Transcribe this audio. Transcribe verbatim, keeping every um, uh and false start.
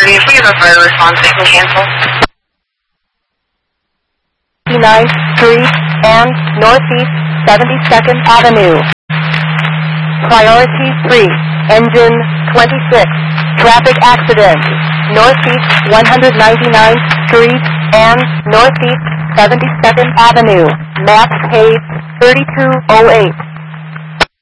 thirty. If we have a fire response, they can cancel. ninth Street and Northeast seventy-second Avenue. Priority three, engine twenty-six, traffic accident, Northeast one hundred ninety-ninth Street and Northeast seventy-second Avenue, map page thirty-two oh eight.